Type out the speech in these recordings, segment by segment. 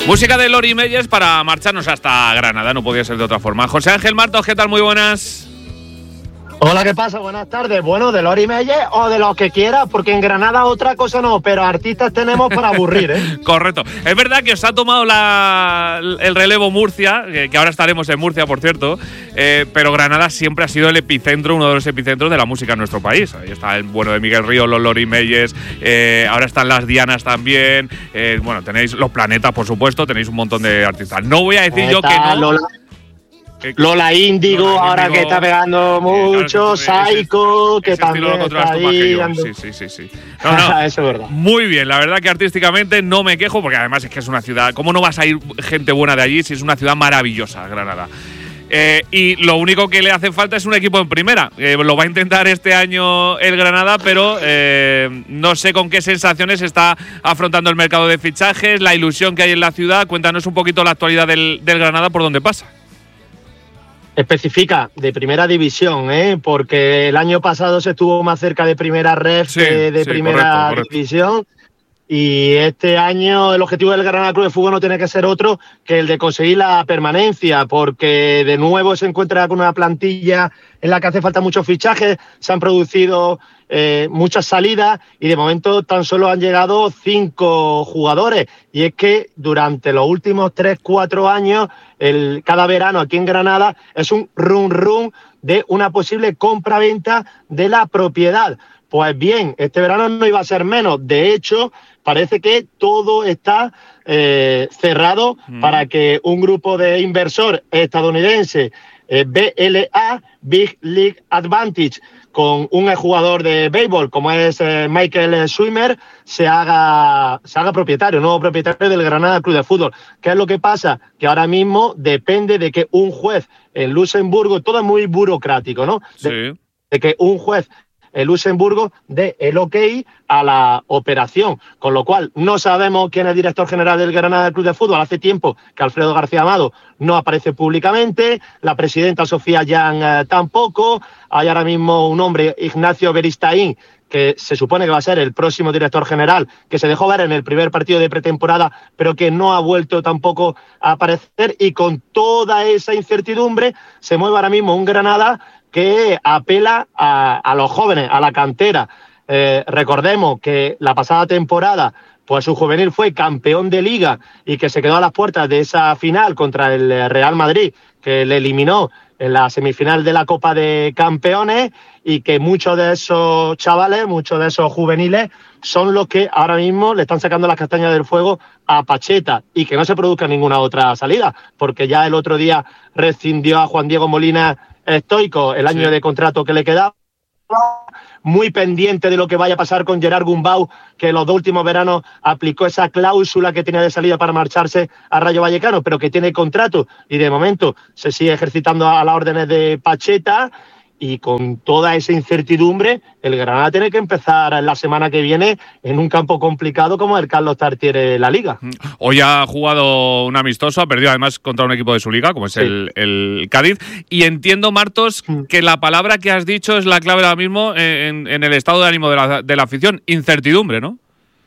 Música de Lori Meyers para marcharnos hasta Granada, no podía ser de otra forma. José Ángel Martos, ¿qué tal? Muy buenas. Hola, ¿qué pasa? Buenas tardes. Bueno, de Lori Meyers o de lo que quieras, porque en Granada otra cosa no, pero artistas tenemos para aburrir, ¿eh? Correcto. Es verdad que os ha tomado el relevo Murcia, que ahora estaremos en Murcia, por cierto, pero Granada siempre ha sido el epicentro, uno de los epicentros de la música en nuestro país. Ahí está el bueno de Miguel Ríos, los Lori Meyers, ahora están las Dianas también, bueno, tenéis los Planetas, por supuesto, tenéis un montón de artistas. No voy a decir yo que no… Lola Índigo, ahora que está pegando mucho, Psycho, que también está ahí. Sí. No. Eso es verdad. Muy bien, la verdad que artísticamente no me quejo, porque además es que es una ciudad… ¿Cómo no vas a ir gente buena de allí si es una ciudad maravillosa, Granada? Y lo único que le hace falta es un equipo en primera. Lo va a intentar este año el Granada, pero no sé con qué sensaciones está afrontando el mercado de fichajes, la ilusión que hay en la ciudad. Cuéntanos un poquito la actualidad del Granada, por dónde pasa. Especifica de primera división, porque el año pasado se estuvo más cerca de primera ref que de primera correcto. División. Y este año el objetivo del Granada Club de Fútbol no tiene que ser otro que el de conseguir la permanencia, porque de nuevo se encuentra con una plantilla en la que hace falta muchos fichajes, se han producido muchas salidas y de momento tan solo han llegado 5 jugadores. Y es que durante los últimos 3-4 años, cada verano aquí en Granada es un run de una posible compra-venta de la propiedad. Pues bien, este verano no iba a ser menos. De hecho, parece que todo está cerrado para que un grupo de inversor estadounidense, BLA, Big League Advantage, con un exjugador de béisbol como es Michael Swimmer, se haga propietario, nuevo propietario del Granada Club de Fútbol. ¿Qué es lo que pasa? Que ahora mismo depende de que un juez en Luxemburgo, todo es muy burocrático, ¿no? Sí. De que un juez en Luxemburgo dé el ok a la operación, con lo cual no sabemos quién es el director general del Granada Club de Fútbol. Hace tiempo que Alfredo García Amado no aparece públicamente, la presidenta Sofía Jan tampoco, hay ahora mismo un hombre, Ignacio Beristain, que se supone que va a ser el próximo director general, que se dejó ver en el primer partido de pretemporada, pero que no ha vuelto tampoco a aparecer, y con toda esa incertidumbre se mueve ahora mismo un Granada que apela a los jóvenes, a la cantera. Recordemos que la pasada temporada pues su juvenil fue campeón de Liga y que se quedó a las puertas de esa final contra el Real Madrid, que le eliminó en la semifinal de la Copa de Campeones, y que muchos de esos chavales, muchos de esos juveniles son los que ahora mismo le están sacando las castañas del fuego a Pacheta, y que no se produzca ninguna otra salida, porque ya el otro día rescindió a Juan Diego Molina Stoico el año de contrato que le quedaba. Muy pendiente de lo que vaya a pasar con Gerard Gumbau, que los 2 últimos veranos aplicó esa cláusula que tenía de salida para marcharse a Rayo Vallecano, pero que tiene contrato y de momento se sigue ejercitando a las órdenes de Pacheta. Y con toda esa incertidumbre, el Granada tiene que empezar la semana que viene en un campo complicado como el Carlos Tartiere La Liga. Hoy ha jugado un amistoso, ha perdido además contra un equipo de su liga, como es el Cádiz. Y entiendo, Martos, que la palabra que has dicho es la clave ahora mismo en el estado de ánimo de la afición. Incertidumbre, ¿no?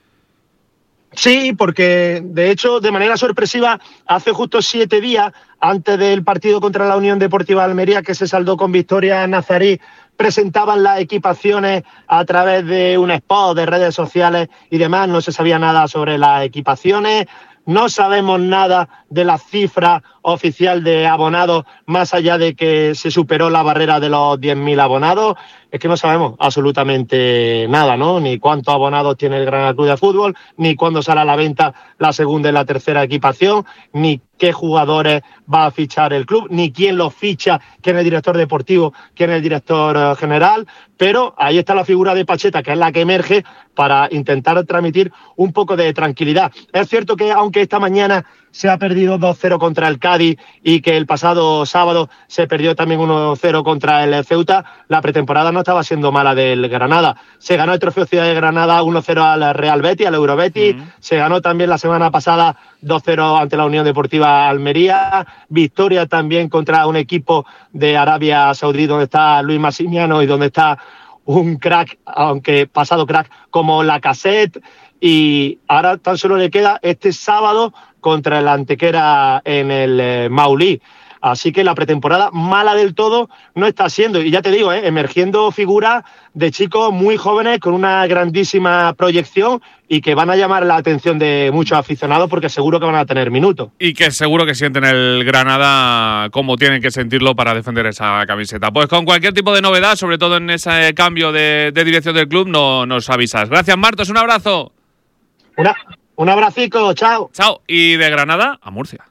Sí, porque de hecho, de manera sorpresiva, hace justo 7 días, antes del partido contra la Unión Deportiva Almería, que se saldó con victoria nazarí, presentaban las equipaciones a través de un spot de redes sociales y demás. No se sabía nada sobre las equipaciones, no sabemos nada de la cifra oficial de abonados, más allá de que se superó la barrera de los 10.000 abonados. Es que no sabemos absolutamente nada, ¿no? Ni cuántos abonados tiene el Granada Club de Fútbol, ni cuándo sale a la venta la segunda y la tercera equipación, ni qué jugadores va a fichar el club, ni quién los ficha, quién es el director deportivo, quién es el director general. Pero ahí está la figura de Pacheta, que es la que emerge para intentar transmitir un poco de tranquilidad. Es cierto que aunque esta mañana se ha perdido 2-0 contra el Cádiz y que el pasado sábado se perdió también 1-0 contra el Ceuta, la pretemporada no estaba siendo mala del Granada. Se ganó el Trofeo Ciudad de Granada 1-0 al Real Betis, al Eurobetis. Se ganó también la semana pasada 2-0 ante la Unión Deportiva Almería. Victoria también contra un equipo de Arabia Saudí donde está Luis Massimiano y donde está un crack, aunque pasado crack, como Lacazette. y ahora tan solo le queda este sábado contra el Antequera en el Maulí. Así que la pretemporada mala del todo no está siendo. Y ya te digo, emergiendo figuras de chicos muy jóvenes con una grandísima proyección y que van a llamar la atención de muchos aficionados porque seguro que van a tener minutos. Y que seguro que sienten el Granada como tienen que sentirlo para defender esa camiseta. Pues con cualquier tipo de novedad, sobre todo en ese cambio de dirección del club, nos avisas. Gracias, Martos. Un abrazo. Un abracico. Chao. Chao. Y de Granada a Murcia.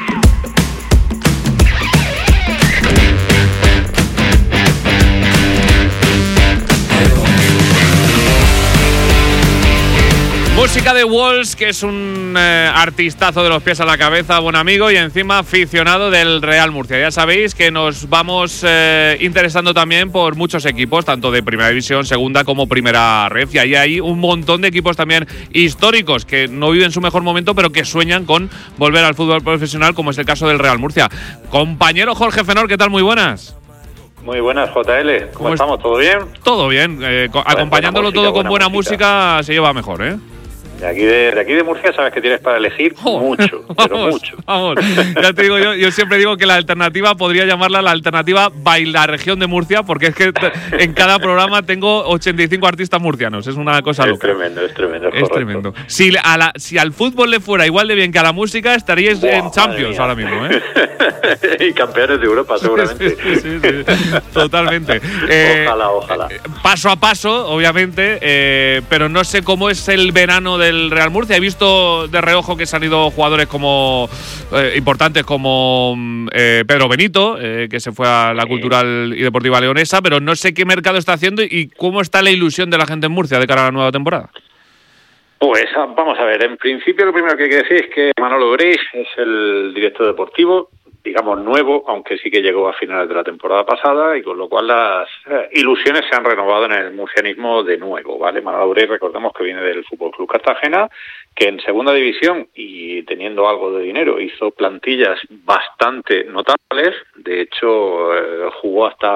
Música de Walls, que es un artistazo de los pies a la cabeza, buen amigo y encima aficionado del Real Murcia. Ya sabéis que nos vamos interesando también por muchos equipos, tanto de Primera División, Segunda como Primera Ref. Y ahí hay un montón de equipos también históricos que no viven su mejor momento, pero que sueñan con volver al fútbol profesional, como es el caso del Real Murcia. Compañero Jorge Fenor, ¿qué tal? Muy buenas. Muy buenas, JL. ¿Cómo estamos? ¿Todo bien? Todo bien. Acompañándolo todo con buena música se lleva mejor, ¿eh? De aquí de Murcia sabes que tienes para elegir mucho, pero mucho. Vamos, ya te digo, yo siempre digo que la alternativa podría llamarla la alternativa Baila Región de Murcia, porque es que en cada programa tengo 85 artistas murcianos, es una cosa loca. Es tremendo. Es tremendo. Si al fútbol le fuera igual de bien que a la música, estaríais en Champions ahora mismo, ¿eh? Y campeones de Europa, seguramente. Sí, totalmente. Ojalá. Paso a paso, obviamente, pero no sé cómo es el verano del Real Murcia. He visto de reojo que se han ido jugadores como importantes como Pedro Benito, que se fue a la Cultural y Deportiva Leonesa, pero no sé qué mercado está haciendo y cómo está la ilusión de la gente en Murcia de cara a la nueva temporada. Pues vamos a ver, en principio lo primero que hay que decir es que Manolo Greix es el director deportivo, digamos nuevo, aunque sí que llegó a finales de la temporada pasada, y con lo cual las ilusiones se han renovado en el murcianismo de nuevo, ¿vale? Manolo Greix, recordemos que viene del Fútbol Club Cartagena, que en segunda división y teniendo algo de dinero hizo plantillas bastante notables. De hecho jugó hasta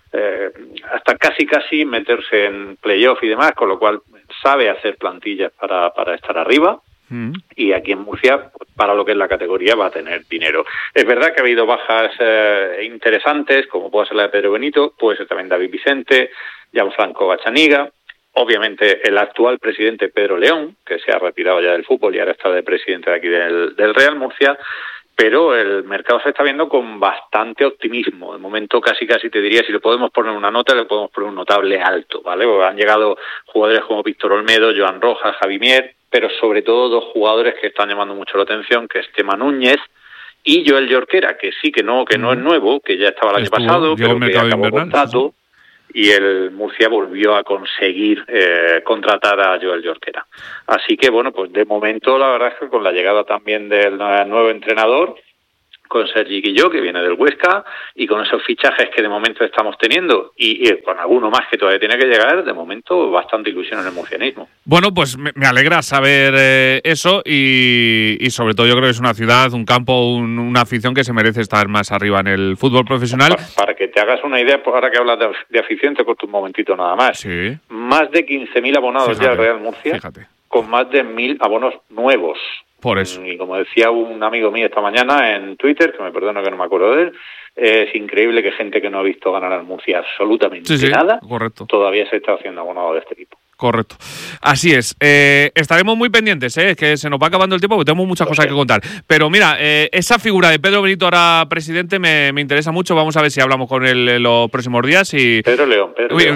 casi meterse en playoff y demás, con lo cual sabe hacer plantillas para estar arriba. Y aquí en Murcia, para lo que es la categoría, va a tener dinero. Es verdad que ha habido bajas interesantes, como puede ser la de Pedro Benito, puede ser también David Vicente, Gianfranco Bachaniga, obviamente el actual presidente Pedro León, que se ha retirado ya del fútbol y ahora está de presidente de aquí del Real Murcia, pero el mercado se está viendo con bastante optimismo. De momento casi te diría, si le podemos poner una nota, le podemos poner un notable alto, ¿vale? Porque han llegado jugadores como Víctor Olmedo, Joan Rojas, Javi Mier, pero sobre todo dos jugadores que están llamando mucho la atención, que es Tema Núñez y Joel Jorquera, que no es nuevo, que ya estaba el año pasado, pero que acabó contrato, y el Murcia volvió a conseguir contratar a Joel Jorquera. Así que, bueno, pues de momento la verdad es que con la llegada también del nuevo entrenador, con Sergi Guilló, que viene del Huesca, y con esos fichajes que de momento estamos teniendo, y con alguno más que todavía tiene que llegar, de momento bastante ilusión en el murcianismo. Bueno, pues me alegra saber eso, y sobre todo yo creo que es una ciudad, un campo, una afición que se merece estar más arriba en el fútbol profesional. Para que te hagas una idea, pues ahora que hablas de afición, te corto un momentito nada más. Sí. Más de 15.000 abonados ya al Real Murcia, con más de 1.000 abonos nuevos. Por eso. Y como decía un amigo mío esta mañana en Twitter, que me perdono que no me acuerdo de él, es increíble que gente que no ha visto ganar al Murcia absolutamente nada, correcto, todavía se está haciendo abonado de este tipo. Correcto. Así es. Estaremos muy pendientes, es que se nos va acabando el tiempo porque tenemos muchas cosas que contar. Pero mira, esa figura de Pedro Benito ahora presidente me interesa mucho. Vamos a ver si hablamos con él en los próximos días. Pedro León.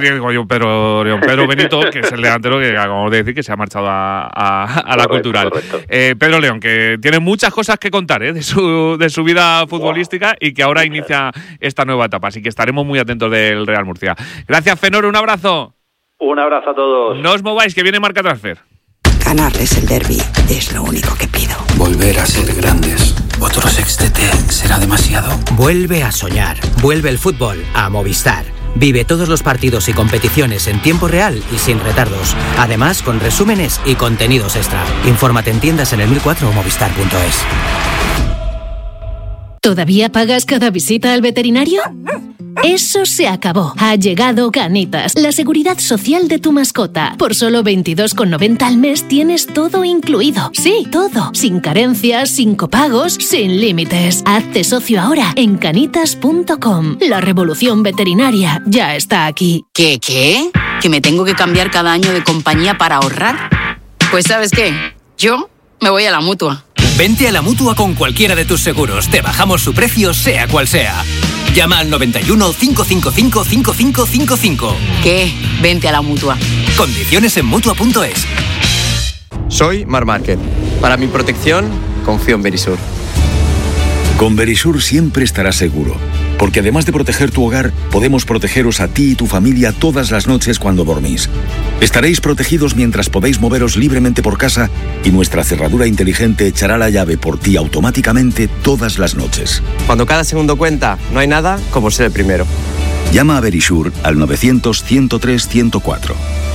Pedro Benito, que es el delantero que acabamos de decir que se ha marchado a la Cultural. Pedro León, que tiene muchas cosas que contar de su vida futbolística y que ahora inicia esta nueva etapa. Así que estaremos muy atentos del Real Murcia. Gracias, Fenor. Un abrazo. Un abrazo a todos. No os mováis, que viene Marca Transfer. Ganarles el derbi es lo único que pido. Volver a ser grandes. ¿Otro sextete será demasiado? Vuelve a soñar. Vuelve el fútbol a Movistar. Vive todos los partidos y competiciones en tiempo real y sin retardos. Además, con resúmenes y contenidos extra. Infórmate en tiendas en el 1004 o movistar.es. ¿Todavía pagas cada visita al veterinario? Eso se acabó. Ha llegado Canitas, la seguridad social de tu mascota. Por solo 22,90 al mes tienes todo incluido. Sí, todo. Sin carencias, sin copagos, sin límites. Hazte socio ahora en canitas.com. La revolución veterinaria ya está aquí. ¿Qué? ¿Que me tengo que cambiar cada año de compañía para ahorrar? Pues ¿sabes qué? Yo me voy a la Mutua. Vente a la Mutua con cualquiera de tus seguros. Te bajamos su precio, sea cual sea. Llama al 91 555 5555. ¿Qué? Vente a la Mutua. Condiciones en Mutua.es. Soy Mar Márquez. Para mi protección, confío en Verisur. Con Verisur siempre estarás seguro, porque además de proteger tu hogar, podemos protegeros a ti y tu familia todas las noches cuando dormís. Estaréis protegidos mientras podéis moveros libremente por casa y nuestra cerradura inteligente echará la llave por ti automáticamente todas las noches. Cuando cada segundo cuenta, no hay nada como ser el primero. Llama a Verisur al 900-103-104.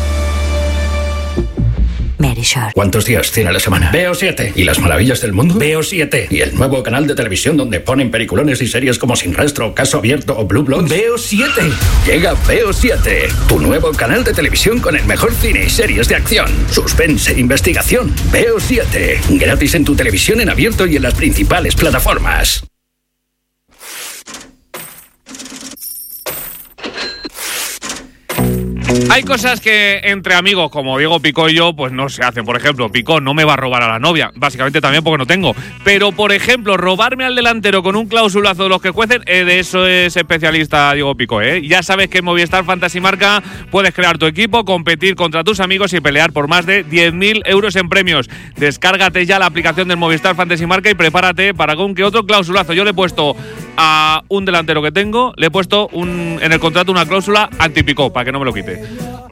Verisur. ¿Cuántos días tiene la semana? Veo 7. ¿Y las maravillas del mundo? Veo 7. ¿Y el nuevo canal de televisión donde ponen peliculones y series como Sin Rastro, Caso Abierto o Blue Bloods? Veo 7. Llega Veo 7, tu nuevo canal de televisión con el mejor cine y series de acción, suspense e investigación. Veo 7. Gratis en tu televisión en abierto y en las principales plataformas. Hay cosas que entre amigos como Diego Picó y yo pues no se hacen. Por ejemplo, Picó no me va a robar a la novia, básicamente también porque no tengo. Pero, por ejemplo, robarme al delantero con un clausulazo de los que cuecen, de eso es especialista Diego Picó, ¿eh? Ya sabes que en Movistar Fantasy Marca puedes crear tu equipo, competir contra tus amigos y pelear por más de 10.000 euros en premios. Descárgate ya la aplicación del Movistar Fantasy Marca y prepárate para algún que otro clausulazo. Yo le he puesto a un delantero que tengo, le he puesto en el contrato una cláusula anti-Picó para que no me lo quite.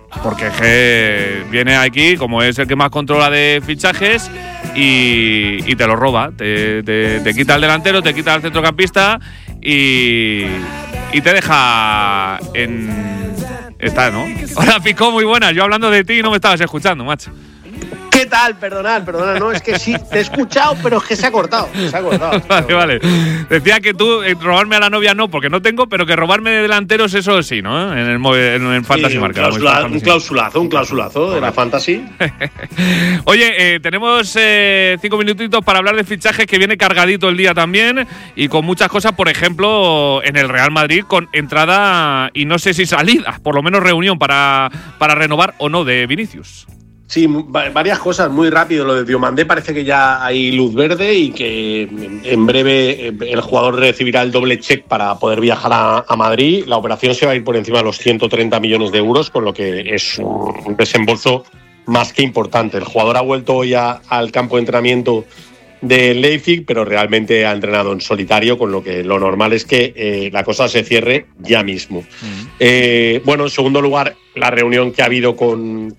Porque viene aquí, como es el que más controla de fichajes, y te lo roba. Te quita el delantero, te quita el centrocampista y te deja en... Está, ¿no? Hola, Picó, muy buenas. Yo hablando de ti y no me estabas escuchando, macho. ¿Qué tal? Perdonad, no, es que sí, te he escuchado, pero es que se ha cortado. Vale. Decía que tú, robarme a la novia no, porque no tengo, pero que robarme de delanteros, eso sí, ¿no? En el Fantasy sí, Marca. Un clausulazo de la Fantasy. Oye, tenemos 5 minutitos para hablar de fichajes, que viene cargadito el día también, y con muchas cosas, por ejemplo, en el Real Madrid, con entrada y no sé si salida, por lo menos reunión para renovar o no de Vinicius. Sí, varias cosas, muy rápido. Lo de Diomandé parece que ya hay luz verde y que en breve el jugador recibirá el doble check para poder viajar a Madrid. La operación se va a ir por encima de los 130 millones de euros, con lo que es un desembolso más que importante. El jugador ha vuelto hoy al campo de entrenamiento de Leipzig, pero realmente ha entrenado en solitario, con lo que lo normal es que la cosa se cierre ya mismo. Bueno, en segundo lugar, la reunión que ha habido con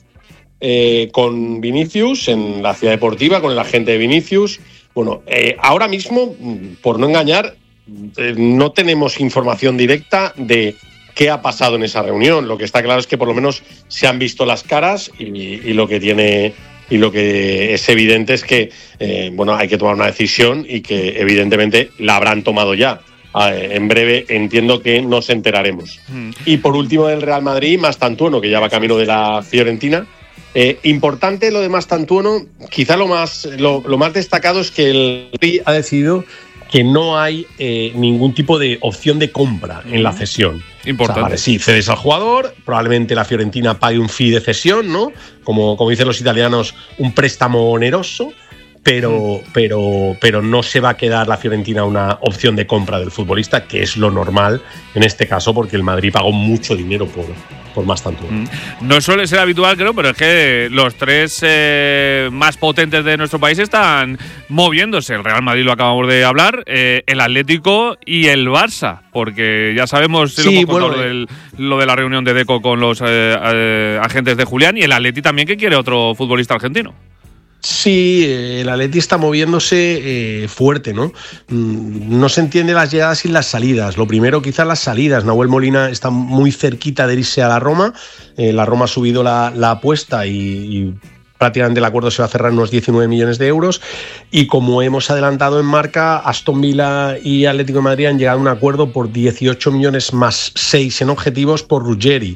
Vinicius en la Ciudad Deportiva, con el agente de Vinicius. Bueno, ahora mismo, por no engañar, no tenemos información directa de qué ha pasado en esa reunión. Lo que está claro es que por lo menos se han visto las caras y lo que es evidente es que hay que tomar una decisión y que evidentemente la habrán tomado ya. En breve entiendo que nos enteraremos. Y por último, del Real Madrid, Mastantuono, que ya va camino de la Fiorentina. Importante lo de Mastantuono, quizá lo más destacado es que el Madrid ha decidido que no hay ningún tipo de opción de compra en la cesión. Importante. O sea, vale, sí, cedes al jugador, probablemente la Fiorentina pague un fee de cesión, ¿no? Como dicen los italianos, un préstamo oneroso, pero no se va a quedar la Fiorentina una opción de compra del futbolista, que es lo normal en este caso, porque el Madrid pagó mucho dinero por Mastantuono. No suele ser habitual, creo, pero es que los tres más potentes de nuestro país están moviéndose. El Real Madrid lo acabamos de hablar, el Atlético y el Barça, porque ya sabemos lo de la reunión de Deco con los agentes de Julián, y el Atleti también, que quiere otro futbolista argentino. Sí, el Atleti está moviéndose fuerte, ¿no? No se entiende las llegadas y las salidas. Lo primero, quizás las salidas. Nahuel Molina está muy cerquita de irse a la Roma. La Roma ha subido la apuesta y prácticamente el acuerdo se va a cerrar en unos 19 millones de euros, y como hemos adelantado en Marca, Aston Villa y Atlético de Madrid han llegado a un acuerdo por 18 millones más 6 en objetivos por Ruggeri.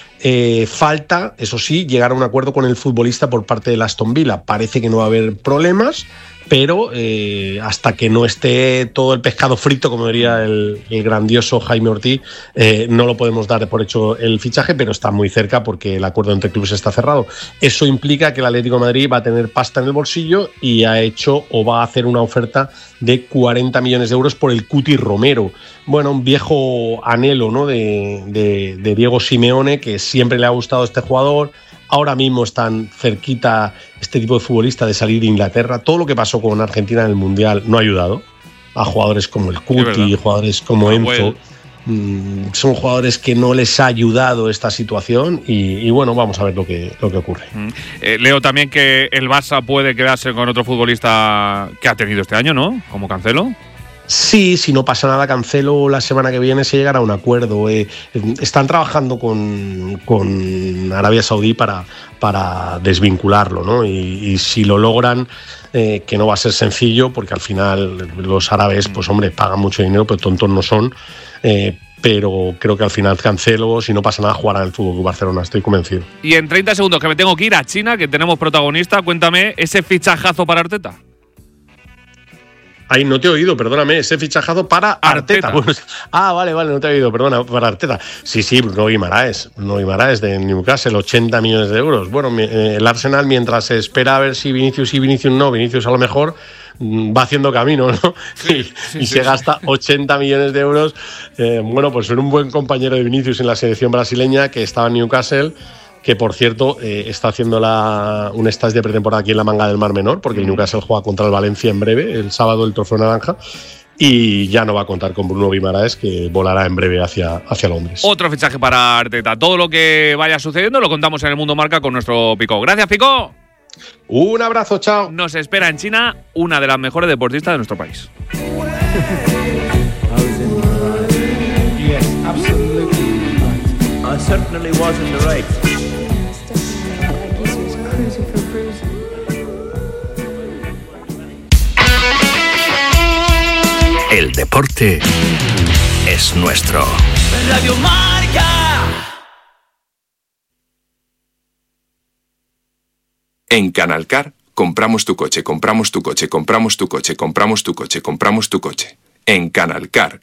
Falta, eso sí, llegar a un acuerdo con el futbolista por parte del Aston Villa. Parece que no va a haber problemas, pero hasta que no esté todo el pescado frito, como diría el grandioso Jaime Ortiz, no lo podemos dar por hecho el fichaje, pero está muy cerca porque el acuerdo entre clubes está cerrado. Eso implica que el Atlético de Madrid va a tener pasta en el bolsillo y ha hecho o va a hacer una oferta de 40 millones de euros por el Cuti Romero. Bueno, un viejo anhelo, ¿no?, de Diego Simeone, que siempre le ha gustado este jugador. Ahora mismo están cerquita este tipo de futbolista de salir de Inglaterra. Todo lo que pasó con Argentina en el Mundial no ha ayudado a jugadores como el Cuti, jugadores como Enzo. Son jugadores que no les ha ayudado esta situación y bueno, vamos a ver lo que ocurre. Leo también que el Barça puede quedarse con otro futbolista que ha tenido este año, ¿no? Como Cancelo. Sí, si no pasa nada, Cancelo la semana que viene se llegará a un acuerdo. Están trabajando con Arabia Saudí para desvincularlo, ¿no? Y si lo logran, que no va a ser sencillo, porque al final los árabes, pues hombre, pagan mucho dinero, pero tontos no son. Pero creo que al final Cancelo, si no pasa nada, jugará en el Fútbol Club Barcelona, estoy convencido. Y en 30 segundos que me tengo que ir a China, que tenemos protagonista, cuéntame ese fichajazo para Arteta. Ay, no te he oído, perdóname, ese fichajazo para Arteta. Bueno, vale, no te he oído, perdona, para Arteta. Sí, Bruno Guimaraes de Newcastle, 80 millones de euros. Bueno, el Arsenal, mientras se espera a ver si Vinicius no, Vinicius a lo mejor va haciendo camino, ¿no? Y se gasta 80 millones de euros. Bueno, pues ser un buen compañero de Vinicius en la selección brasileña, que estaba en Newcastle, que por cierto está haciendo un stage de pretemporada aquí en la Manga del Mar Menor, porque el Newcastle juega contra el Valencia en breve, el sábado, el Trofeo Naranja, y ya no va a contar con Bruno Guimaraes, que volará en breve hacia Londres. Otro fichaje para Arteta. Todo lo que vaya sucediendo lo contamos en el Mundo Marca con nuestro Pico. Gracias, Pico. Un abrazo, chao. Nos espera en China una de las mejores deportistas de nuestro país. El deporte es nuestro. Radio Marca. En Canalcar compramos tu coche. En Canalcar.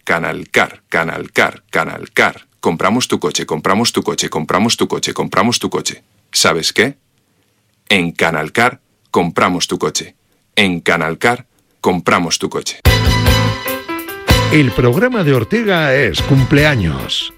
Compramos tu coche. ¿Sabes qué? En Canalcar compramos tu coche. En Canalcar compramos tu coche. El programa de Ortega es cumpleaños.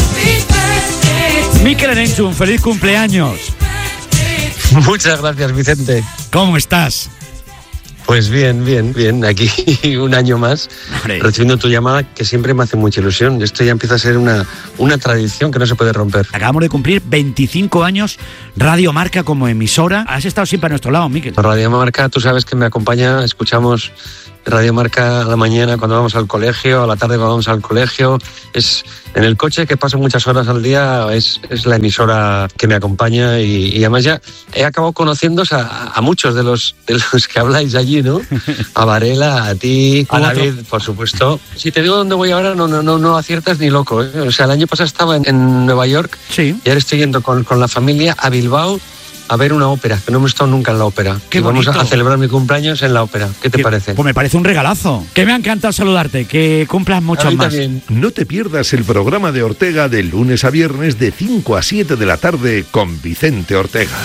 Mikel Erenchun, un feliz cumpleaños. Muchas gracias, Vicente. ¿Cómo estás? Pues bien, aquí un año más, recibiendo tu llamada, que siempre me hace mucha ilusión. Esto ya empieza a ser una tradición que no se puede romper. Acabamos de cumplir 25 años Radio Marca como emisora. Has estado siempre a nuestro lado, Mikel. Radio Marca, tú sabes que me acompaña, escuchamos Radio Marca a la mañana cuando vamos al colegio, a la tarde cuando vamos al colegio. Es en el coche, que paso muchas horas al día, es la emisora que me acompaña y además ya he acabado conociéndose a muchos de los que habláis allí, ¿no? A Varela, a ti, a David, por supuesto. Si te digo dónde voy ahora, no aciertas ni loco, ¿eh? O sea, el año pasado estaba en Nueva York, sí, y ahora estoy yendo con la familia a Bilbao a ver una ópera, que no hemos estado nunca en la ópera. Qué y vamos bonito. a celebrar mi cumpleaños en la ópera. ¿Qué te parece? Pues me parece un regalazo. Que me ha encantado saludarte, que cumplas muchos más. También. No te pierdas el programa de Ortega de lunes a viernes de 5 a 7 de la tarde con Vicente Ortega.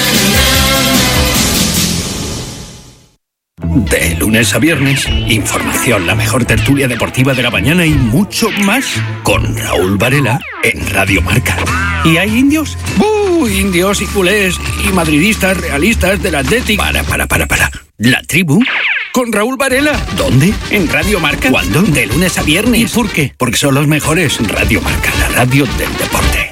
De lunes a viernes, información, la mejor tertulia deportiva de la mañana y mucho más con Raúl Varela en Radio Marca. ¿Y hay indios? Indios y culés y madridistas realistas del Atlético. Para. ¿La tribu? Con Raúl Varela. ¿Dónde? En Radio Marca. ¿Cuándo? De lunes a viernes. ¿Y por qué? Porque son los mejores. Radio Marca, la radio del deporte.